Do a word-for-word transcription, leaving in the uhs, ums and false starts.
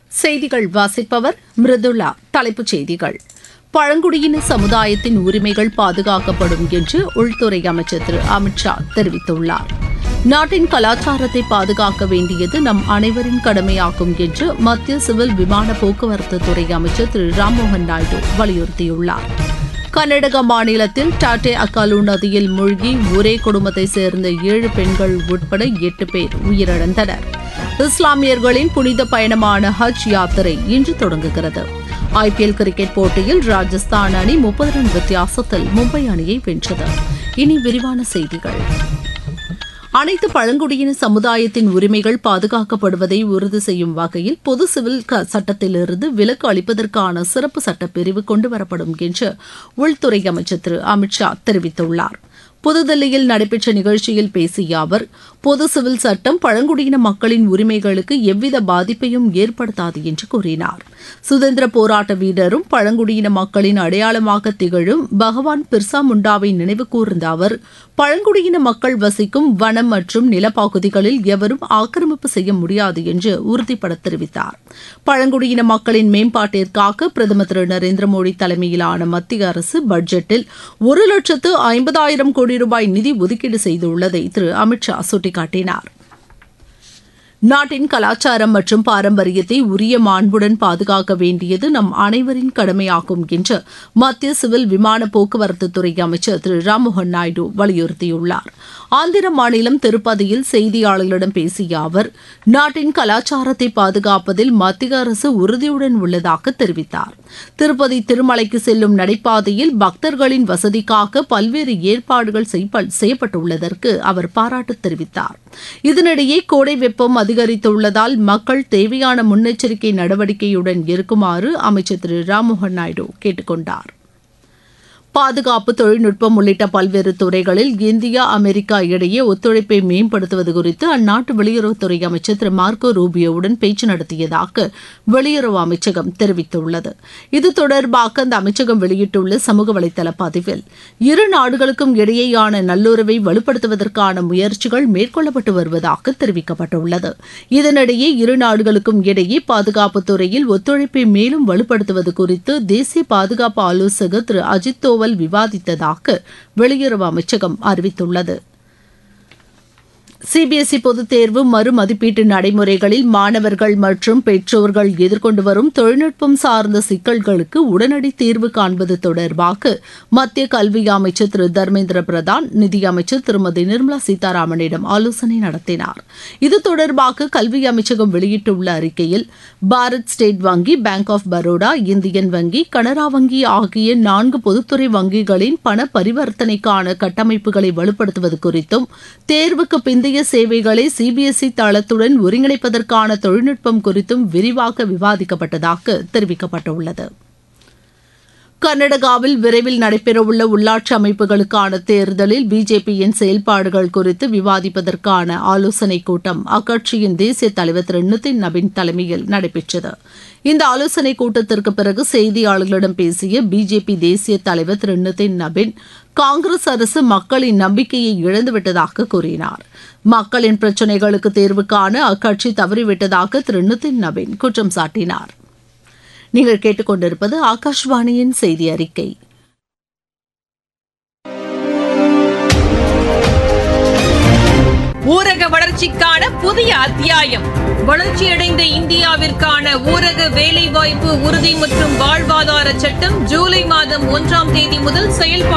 செய்திகள் வாசிப்பவர் மிருதுளா. தலைப்புச் செய்திகள்: பழங்குடியின சமுதாயத்தின் உரிமைகள் பாதுகாக்கப்படும் என்று உள்துறை அமைச்சர் திரு அமித் ஷா தெரிவித்துள்ளார். நாட்டின் கலாச்சாரத்தை பாதுகாக்க வேண்டியது நம் அனைவரின் கடமையாகும் என்று மத்திய சிவில் விமான போக்குவரத்து துறை அமைச்சர் திரு ராம்மோகன் நாயுடு வலியுறுத்தியுள்ளார். கர்நாடக மாநிலத்தில் டாட்டே அக்காலு நதியில் மூழ்கி ஒரே குடும்பத்தைச் சேர்ந்த ஏழு பெண்கள் உட்பட எட்டு பேர் உயிரிழந்தனர். இஸ்லாமியர்களின் புனித பயணமான ஹஜ் யாத்திரை இன்று தொடங்குகிறது. ஐபிஎல் கிரிக்கெட் போட்டியில் ராஜஸ்தான் அணி முப்பது ரன் வித்தியாசத்தில் மும்பை அணியை வென்றது. இனி விரிவான செய்திகள். அனைத்து பழங்குடியின சமுதாயத்தின் உரிமைகள் பாதுகாக்கப்படுவதை உறுதி செய்யும் வகையில் பொது சிவில் சட்டத்திலிருந்து விலக்கு அளிப்பதற்கான சிறப்பு சட்டப்பிரிவு கொண்டுவரப்படும் என்று உள்துறை அமைச்சர் திரு அமித் ஷா தெரிவித்துள்ளார். புதுதில்லியில் நடைபெற்ற நிகழ்ச்சியில் பேசிய அவர், பொது சிவில் சட்டம் பழங்குடியின மக்களின் உரிமைகளுக்கு எவ்வித பாதிப்பையும் ஏற்படுத்தாது என்று கூறினார். சுதந்திர போராட்ட வீரரும் பழங்குடியின மக்களின் அடையாளமாக திகழும் பகவான் பிர்சா முண்டாவை நினைவு கூர்ந்த அவர், பழங்குடியின மக்கள் வசிக்கும் வனம் மற்றும் நிலப்பகுதிகளில் எவரும் ஆக்கிரமிப்பு செய்ய முடியாது என்று உறுதிபட தெரிவித்தார். பழங்குடியின மக்களின் மேம்பாட்டிற்காக பிரதமர் திரு நரேந்திர மோடி தலைமையிலான மத்திய அரசு பட்ஜெட்டில் ஒரு லட்சத்து ஐம்பதாயிரம் கோடி ரூபாய் நிதி ஒதுக்கீடு செய்துள்ளதை திரு அமித் ஷா சுட்டிக்காட்டினார். நாட்டின் கலாச்சாரம் மற்றும் பாரம்பரியத்தை உரிய மாண்புடன் பாதுகாக்க வேண்டியது நம் அனைவரின் கடமையாகும் என்று மத்திய சிவில் விமான போக்குவரத்து துறை அமைச்சர் திரு ராம்மோகன் நாயுடு வலியுறுத்தியுள்ளார். ஆந்திர மாநிலம் திருப்பதியில் செய்தியாளர்களிடம் பேசிய அவர், நாட்டின் கலாச்சாரத்தை பாதுகாப்பதில் மத்திய அரசு உறுதியுடன் உள்ளதாக தெரிவித்தார். திருப்பதி திருமலைக்கு செல்லும் நடைபாதையில் பக்தர்களின் வசதிக்காக பல்வேறு ஏற்பாடுகள் செய்யப்பட்டுள்ளதற்கு அவர் பாராட்டு தெரிவித்தார். இதனிடையே கோடை வெப்பம் அதிகரித்துள்ளதால் மக்கள் தேவையான முன்னெச்சரிக்கை நடவடிக்கையுடன் இருக்குமாறு அமைச்சர் திரு ராம்மோகன் நாயுடு கேட்டுக் கொண்டார். பாதுகாப்பு, தொழில்நுட்பம் உள்ளிட்ட பல்வேறு துறைகளில் இந்தியா அமெரிக்கா இடையே ஒத்துழைப்பை மேம்படுத்துவது குறித்து அந்நாட்டு வெளியுறவுத்துறை அமைச்சர் திரு மார்க்கோ ரூபியோவுடன் பேச்சு நடத்தியதாக வெளியுறவு அமைச்சகம் தெரிவித்துள்ளது. இது தொடர்பாக அந்த அமைச்சகம் வெளியிட்டுள்ள சமூக வலைதள பதிவில், இரு நாடுகளுக்கும் இடையேயான நல்லுறவை வலுப்படுத்துவதற்கான முயற்சிகள் மேற்கொள்ளப்பட்டு வருவதாக தெரிவிக்கப்பட்டுள்ளது. இதனிடையே இரு நாடுகளுக்கும் இடையே பாதுகாப்பு துறையில் ஒத்துழைப்பை மேலும் வலுப்படுத்துவது குறித்து தேசிய பாதுகாப்பு ஆலோசகர் திரு அஜித் தோவல் விவாதித்ததாக வெளியுறவு அமைச்சகம் அறிவித்துள்ளது. சிபிஎஸ்இ பொதுத் தேர்வு மறுமதிப்பீட்டு நடைமுறைகளில் மாணவர்கள் மற்றும் பெற்றோர்கள் எதிர்கொண்டு வரும் தொழில்நுட்பம் சார்ந்த சிக்கல்களுக்கு உடனடி தீர்வு காண்பது தொடர்பாக மத்திய கல்வி அமைச்சர் திரு தர்மேந்திர பிரதான் நிதியமைச்சர் திருமதி நிர்மலா சீதாராமனிடம் ஆலோசனை நடத்தினார். இது தொடர்பாக கல்வி அமைச்சகம் வெளியிட்டுள்ள அறிக்கையில், பாரத் ஸ்டேட் வங்கி, பேங்க் ஆஃப் பரோடா, இந்தியன் வங்கி, கனரா வங்கி ஆகிய நான்கு பொதுத்துறை வங்கிகளின் பண பரிவர்த்தனைக்கான கட்டமைப்புகளை வலுப்படுத்துவது குறித்தும், தேர்வுக்கு பிந்தைய சேவைகளை சிபிஎஸ்இ தளத்துடன் ஒருங்கிணைப்பதற்கான தொழில்நுட்பம் குறித்தும் விரிவாக விவாதிக்கப்பட்டதாக தெரிவிக்கப்பட்டுள்ளது. கர்நாடகாவில் விரைவில் நடைபெறவுள்ள உள்ளாட்சி அமைப்புகளுக்கான தேர்தலில் பிஜேபியின் செயல்பாடுகள் குறித்து விவாதிப்பதற்கான ஆலோசனைக் கூட்டம் அக்கட்சியின் தேசிய தலைவர் திரு நிதின் நபின் தலைமையில் நடைபெற்றது. இந்த ஆலோசனைக் கூட்டத்திற்கு பிறகு செய்தியாளர்களிடம் பேசிய பிஜேபி தேசிய தலைவர் திரு நிதின் நபின், காங்கிரஸ் அரசு மக்களின் நம்பிக்கையை இழந்துவிட்டதாக கூறினார். மக்களின் பிரச்சினைகளுக்கு தீர்வு காண அக்கட்சி தவறிவிட்டதாக திரு நிதின் நபின் குற்றம் சாட்டினார். நீங்கள் கேட்டுக்கொண்டிருப்பது ஆகாஷ்வாணியின் செய்தி அறிக்கை. ஊரக வளர்ச்சிக்கான புதிய அத்தியாயம். வளர்ச்சியடைந்த இந்தியாவிற்கான ஊரக வேலைவாய்ப்பு உறுதி மற்றும் வாழ்வாதார சட்டம் ஜூலை மாதம் ஒன்றாம் தேதி முதல் செயல்பாடு